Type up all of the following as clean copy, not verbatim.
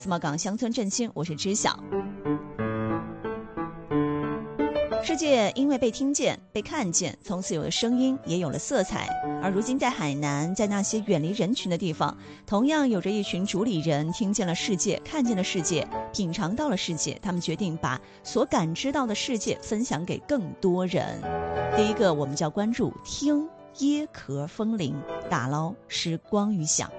自贸港乡村振兴，我是知晓。世界因为被听见、被看见，从此有了声音，也有了色彩。而如今在海南，在那些远离人群的地方，同样有着一群主理人听见了世界，看见了世界，品尝到了世界。他们决定把所感知到的世界分享给更多人。第一个，我们叫关注听椰壳风铃，打捞时光与响。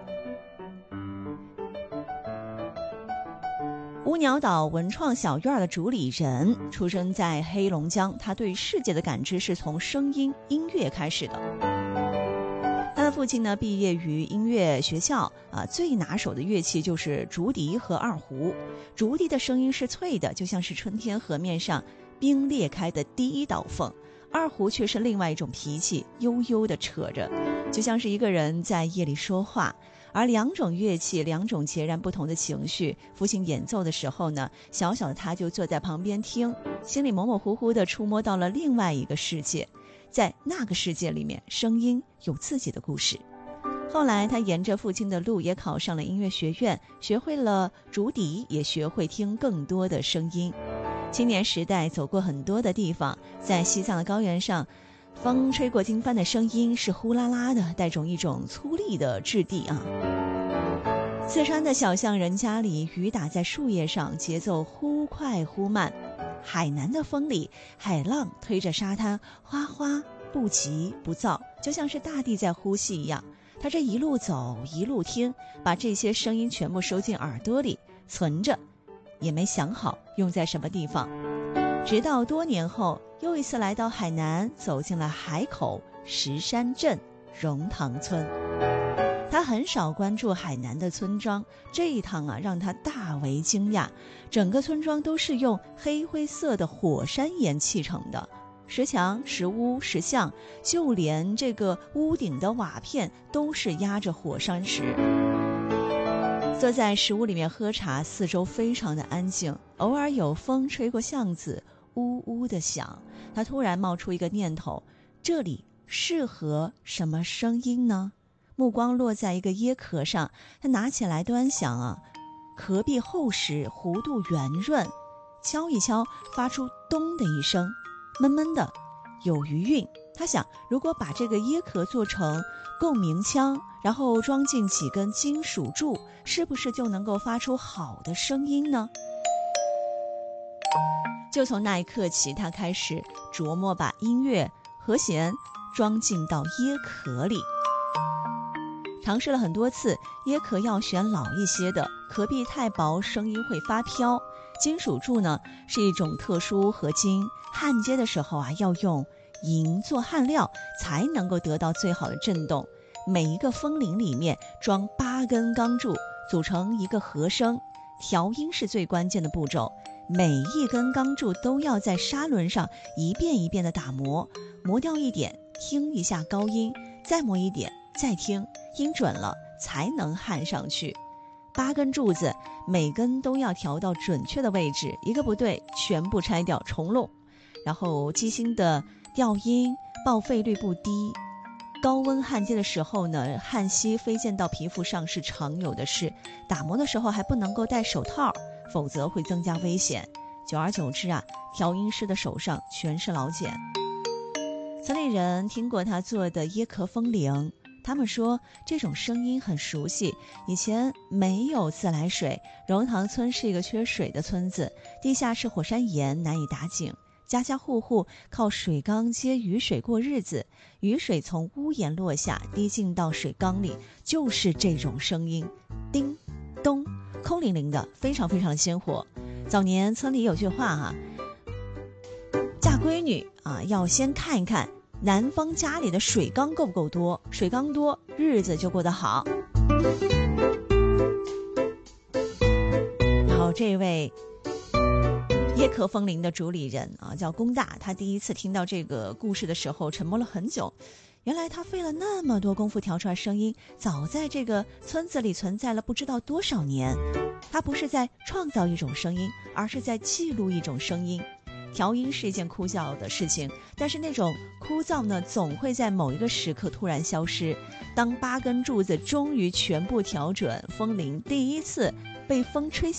乌鸟岛文创小院的主理人出生在黑龙江，他对世界的感知是从声音、音乐开始的。他的父亲呢，毕业于音乐学校最拿手的乐器就是竹笛和二胡。竹笛的声音是脆的，就像是春天河面上冰裂开的第一道缝；二胡却是另外一种脾气，悠悠地扯着，就像是一个人在夜里说话。而两种乐器，两种截然不同的情绪，父亲演奏的时候呢，小小的他就坐在旁边听，心里模模糊糊地触摸到了另外一个世界。在那个世界里面，声音有自己的故事。后来他沿着父亲的路，也考上了音乐学院，学会了竹笛，也学会听更多的声音。青年时代走过很多的地方，在西藏的高原上，风吹过经幡的声音是呼啦啦的，带种一种粗粝的质地啊。四川的小巷人家里，雨打在树叶上，节奏忽快忽慢。海南的风里，海浪推着沙滩，哗哗不急不躁，就像是大地在呼吸一样。他这一路走一路听，把这些声音全部收进耳朵里存着，也没想好用在什么地方。直到多年后，又一次来到海南，走进了海口石山镇荣塘村。他很少关注海南的村庄，这一趟让他大为惊讶。整个村庄都是用黑灰色的火山岩砌成的，石墙、石屋、石像，就连这个屋顶的瓦片都是压着火山石。坐在石屋里面喝茶，四周非常的安静，偶尔有风吹过巷子，呜呜的响。他突然冒出一个念头，这里适合什么声音呢？目光落在一个椰壳上，他拿起来端详壳壁厚实，弧度圆润，敲一敲发出咚的一声，闷闷的，有余韵。他想，如果把这个椰壳做成共鸣腔，然后装进几根金属柱，是不是就能够发出好的声音呢？就从那一刻起，他开始琢磨把音乐和弦装进到椰壳里。尝试了很多次，椰壳要选老一些的，壳壁太薄，声音会发飘。金属柱呢，是一种特殊合金，焊接的时候要用银做焊料，才能够得到最好的震动。每一个风铃里面装8根钢柱，组成一个和声。调音是最关键的步骤，每一根钢柱都要在砂轮上一遍一遍的打磨，磨掉一点，听一下高音，再磨一点，再听，音准了才能焊上去。8根柱子，每根都要调到准确的位置，一个不对全部拆掉重弄。然后机芯的调音报废率不低，高温焊接的时候呢，焊锡飞溅到皮肤上是常有的事。打磨的时候还不能够戴手套，否则会增加危险。久而久之调音师的手上全是老茧。村里人听过他做的椰壳风铃，他们说这种声音很熟悉，以前没有自来水，荣塘村是一个缺水的村子，地下是火山岩，难以打井，家家户户靠水缸接雨水过日子，雨水从屋檐落下，滴进到水缸里，就是这种声音，叮咚，空灵灵的，非常非常的鲜活。早年村里有句话嫁闺女要先看一看男方家里的水缸够不够多，水缸多，日子就过得好。然后这位椰壳风铃的主理人叫龚大，他第一次听到这个故事的时候沉默了很久。原来他费了那么多功夫调出来声音，早在这个村子里存在了不知道多少年。他不是在创造一种声音，而是在记录一种声音。调音是一件枯燥的事情，但是那种枯燥呢，总会在某一个时刻突然消失。当8根柱子终于全部调准，风铃第一次被风吹